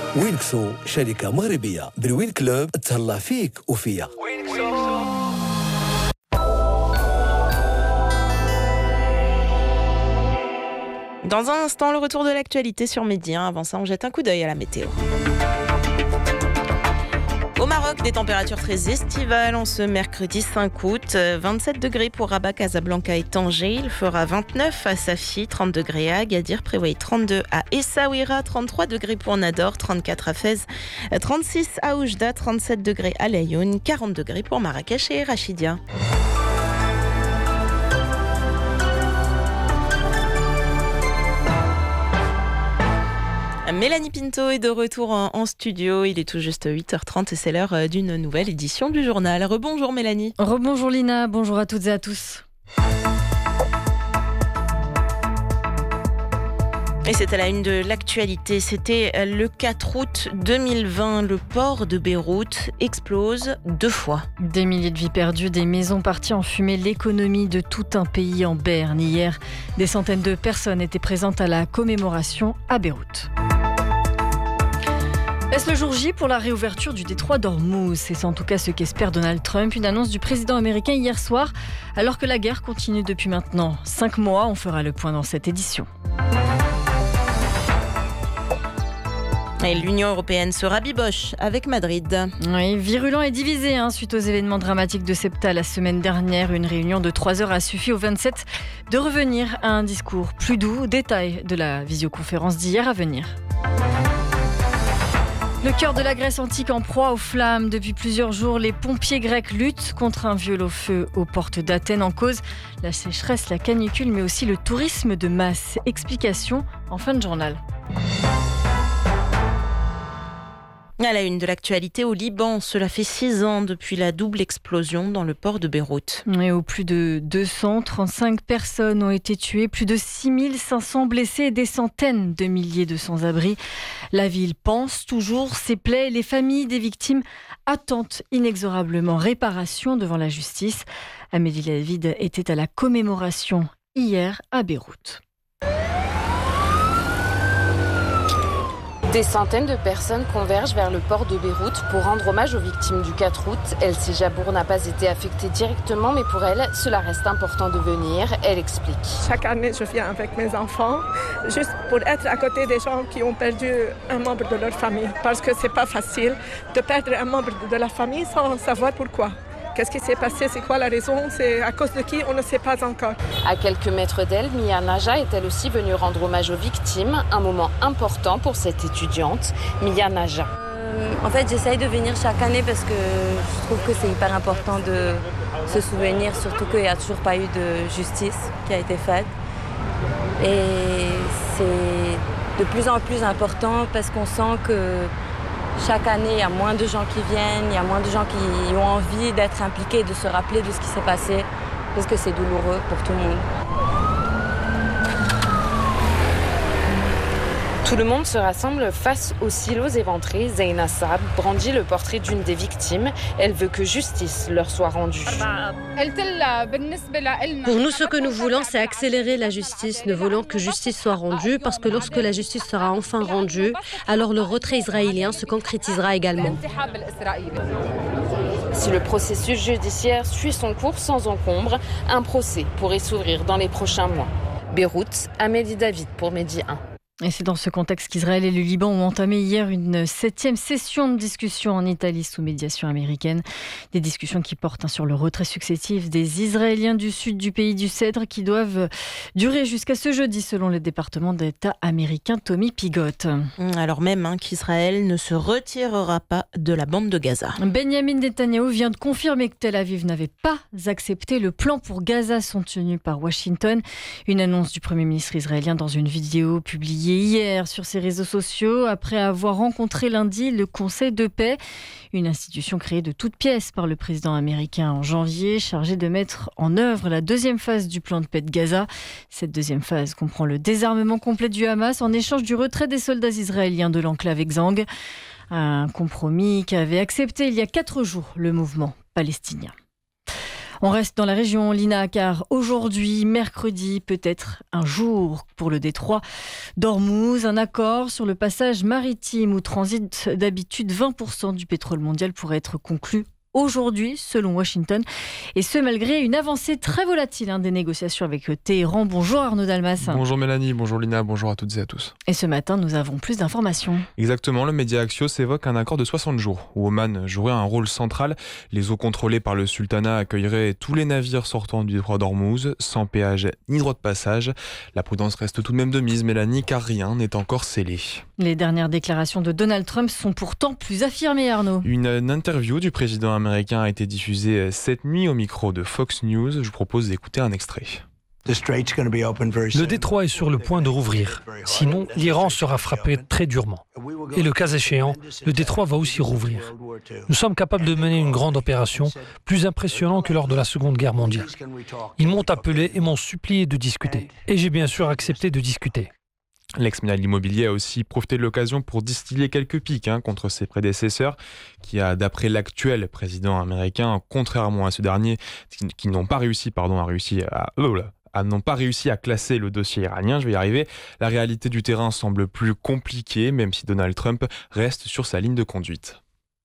وينكسو شركة مغربية بالوين كلوب تهلا فيك وفيا. Dans un instant, le retour de l'actualité sur Midi 1. Avant ça, on jette un coup d'œil à la météo. Au Maroc, des températures très estivales en ce mercredi 5 août. 27 degrés pour Rabat, Casablanca et Tanger. Il fera 29 à Safi, 30 degrés à Agadir, Prévoyez 32 à Essaouira, 33 degrés pour Nador, 34 à Fès, 36 à Oujda, 37 degrés à Laayoune, 40 degrés pour Marrakech et Rachidia. Mélanie Pinto est de retour en studio. Il est tout juste 8h30 et c'est l'heure d'une nouvelle édition du journal. Rebonjour Mélanie. Rebonjour Lina, bonjour à toutes et à tous. Et c'est à la une de l'actualité. C'était le 4 août 2020. Le port de Beyrouth explose 2 fois. Des milliers de vies perdues, des maisons parties en fumée, l'économie de tout un pays en berne. Hier, des centaines de personnes étaient présentes à la commémoration à Beyrouth. Est-ce le jour J pour la réouverture du détroit d'Ormuz ? C'est en tout cas ce qu'espère Donald Trump. Une annonce du président américain hier soir, alors que la guerre continue depuis maintenant 5 mois. On fera le point dans cette édition. Et l'Union européenne se rabiboche avec Madrid. Oui, virulent et divisé suite aux événements dramatiques de Ceuta la semaine dernière. Une réunion de 3 heures a suffi aux 27 de revenir à un discours plus doux. Détail de la visioconférence d'hier à venir. Le cœur de la Grèce antique en proie aux flammes. Depuis plusieurs jours, les pompiers grecs luttent contre un violent feu aux portes d'Athènes. En cause, la sécheresse, la canicule, mais aussi le tourisme de masse. Explication en fin de journal. À la une de l'actualité au Liban, cela fait 6 ans depuis la double explosion dans le port de Beyrouth. Et au plus de 235 personnes ont été tuées, plus de 6500 blessés et des centaines de milliers de sans-abri. La ville pense toujours ses plaies. Les familles des victimes attendent inexorablement réparation devant la justice. Amélie David était à la commémoration hier à Beyrouth. Des centaines de personnes convergent vers le port de Beyrouth pour rendre hommage aux victimes du 4 août. Elsie Jabour n'a pas été affectée directement, mais pour elle, cela reste important de venir. Elle explique. Chaque année, je viens avec mes enfants, juste pour être à côté des gens qui ont perdu un membre de leur famille. Parce que c'est pas facile de perdre un membre de la famille sans savoir pourquoi. Qu'est-ce qui s'est passé? C'est quoi la raison? C'est à cause de qui? On ne sait pas encore. À quelques mètres d'elle, Mia Naja est elle aussi venue rendre hommage aux victimes. Un moment important pour cette étudiante. Mia Naja. En fait, j'essaye de venir chaque année parce que je trouve que c'est hyper important de se souvenir, surtout qu'il n'y a toujours pas eu de justice qui a été faite. Et c'est de plus en plus important parce qu'on sent que chaque année, il y a moins de gens qui viennent, il y a moins de gens qui ont envie d'être impliqués, de se rappeler de ce qui s'est passé, parce que c'est douloureux pour tout le monde. Tout le monde se rassemble face aux silos éventrés. Zeyna Saab brandit le portrait d'une des victimes. Elle veut que justice leur soit rendue. Pour nous, ce que nous voulons, c'est accélérer la justice. Nous voulons que justice soit rendue parce que lorsque la justice sera enfin rendue, alors le retrait israélien se concrétisera également. Si le processus judiciaire suit son cours sans encombre, un procès pourrait s'ouvrir dans les prochains mois. Beyrouth, Amélie David pour Midi 1. Et c'est dans ce contexte qu'Israël et le Liban ont entamé hier une 7e session de discussion en Italie sous médiation américaine. Des discussions qui portent sur le retrait successif des Israéliens du sud du pays du Cèdre qui doivent durer jusqu'à ce jeudi selon le département d'État américain Tommy Pigott. Alors même qu'Israël ne se retirera pas de la bande de Gaza. Benjamin Netanyahou vient de confirmer que Tel Aviv n'avait pas accepté le plan pour Gaza soutenu par Washington. Une annonce du Premier ministre israélien dans une vidéo publiée hier sur ses réseaux sociaux après avoir rencontré lundi le Conseil de paix, une institution créée de toutes pièces par le président américain en janvier, chargée de mettre en œuvre la 2e phase du plan de paix de Gaza. Cette 2e phase comprend le désarmement complet du Hamas en échange du retrait des soldats israéliens de l'enclave exsangue, un compromis qu'avait accepté il y a 4 jours le mouvement palestinien. On reste dans la région, Lina, car aujourd'hui, mercredi, peut être un jour pour le détroit d'Ormuz. Un accord sur le passage maritime où transite d'habitude 20% du pétrole mondial pourrait être conclu aujourd'hui, selon Washington, et ce malgré une avancée très volatile des négociations avec Téhéran. Bonjour Arnaud Dalmas. Bonjour Mélanie, bonjour Lina, bonjour à toutes et à tous. Et ce matin, nous avons plus d'informations. Exactement, le média Axios évoque un accord de 60 jours où Oman jouerait un rôle central. Les eaux contrôlées par le sultanat accueilleraient tous les navires sortant du détroit d'Ormuz, sans péage ni droit de passage. La prudence reste tout de même de mise, Mélanie, car rien n'est encore scellé. Les dernières déclarations de Donald Trump sont pourtant plus affirmées, Arnaud. Une interview du président américain a été diffusée cette nuit au micro de Fox News. Je vous propose d'écouter un extrait. Le détroit est sur le point de rouvrir. Sinon, l'Iran sera frappé très durement. Et le cas échéant, le détroit va aussi rouvrir. Nous sommes capables de mener une grande opération, plus impressionnante que lors de la Seconde Guerre mondiale. Ils m'ont appelé et m'ont supplié de discuter. Et j'ai bien sûr accepté de discuter. L'ex-ministre de l'immobilier a aussi profité de l'occasion pour distiller quelques piques contre ses prédécesseurs, qui a, d'après l'actuel président américain, contrairement à ce dernier, qui n'ont pas réussi à classer le dossier iranien, je vais y arriver. La réalité du terrain semble plus compliquée, même si Donald Trump reste sur sa ligne de conduite.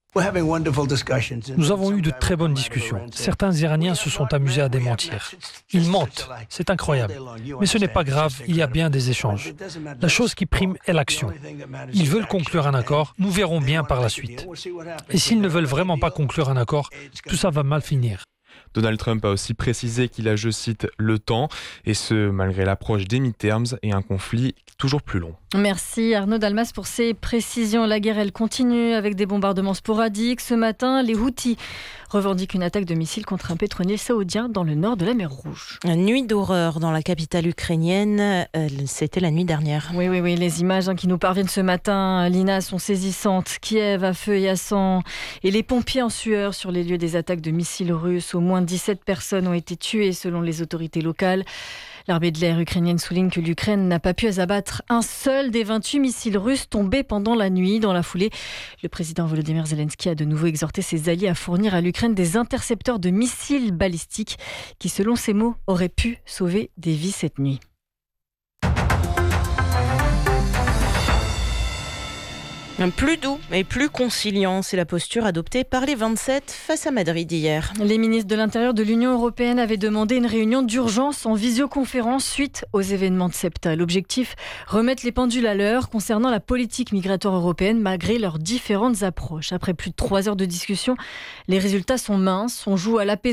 Nous avons eu de très bonnes discussions. Certains Iraniens se sont amusés à démentir. Ils mentent, c'est incroyable. Mais ce n'est pas grave, il y a bien des échanges. La chose qui prime est l'action. Ils veulent conclure un accord, nous verrons bien par la suite. Et s'ils ne veulent vraiment pas conclure un accord, tout ça va mal finir. Donald Trump a aussi précisé qu'il a, je cite, le temps, et ce, malgré l'approche des midterms et un conflit toujours plus long. Merci Arnaud Dalmas pour ces précisions. La guerre, elle continue avec des bombardements sporadiques. Ce matin, les Houthis revendiquent une attaque de missiles contre un pétrolier saoudien dans le nord de la mer Rouge. Une nuit d'horreur dans la capitale ukrainienne, c'était la nuit dernière. Oui, les images qui nous parviennent ce matin, Lina, sont saisissantes. Kiev à feu et à sang, et les pompiers en sueur sur les lieux des attaques de missiles russes. Au moins 17 personnes ont été tuées selon les autorités locales. L'armée de l'air ukrainienne souligne que l'Ukraine n'a pas pu abattre un seul des 28 missiles russes tombés pendant la nuit. Dans la foulée, le président Volodymyr Zelensky a de nouveau exhorté ses alliés à fournir à l'Ukraine des intercepteurs de missiles balistiques qui, selon ses mots, auraient pu sauver des vies cette nuit. Plus doux et plus conciliant, c'est la posture adoptée par les 27 face à Madrid hier. Les ministres de l'Intérieur de l'Union européenne avaient demandé une réunion d'urgence en visioconférence suite aux événements de Ceuta. L'objectif, remettre les pendules à l'heure concernant la politique migratoire européenne malgré leurs différentes approches. Après plus de 3 heures de discussion, les résultats sont minces. On joue à l'apaisement